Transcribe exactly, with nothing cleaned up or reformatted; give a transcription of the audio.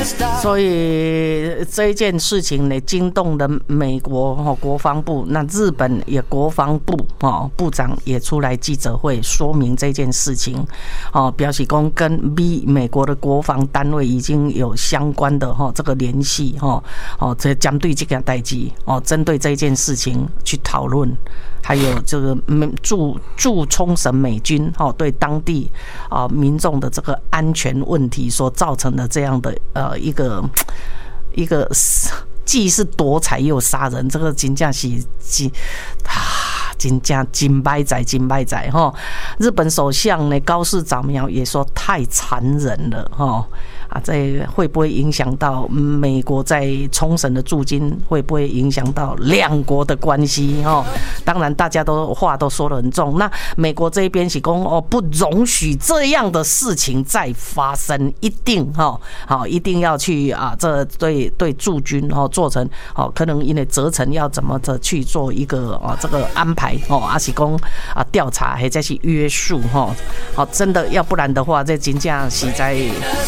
所以这一件事情呢，惊动了美国哦国防部，那日本也国防部哦部长也出来记者会说明这件事情哦，表示说跟美美国的国防单位已经有相关的哈这个联系哈哦，这针对这件代志哦，针对这件事情去讨论，还有这个驻驻冲绳美军哦对当地啊民众的这个安全问题所造成的这样的呃一个一个既是夺财又杀人，这个真正是真啊，真正真歹仔真歹仔哈！日本首相呢高市早苗也说太残忍了哈。啊，这会不会影响到美国在冲绳的驻军？会不会影响到两国的关系？哦，当然大家都话都说得很重。那美国这一边是说哦，不容许这样的事情再发生，一定哈，好，一定要去啊，这对对驻军哦做成哦，可能因为责成要怎么的去做一个啊这个安排哦，还是说啊调查，或者是约束哈，好，真的要不然的话，这真正是在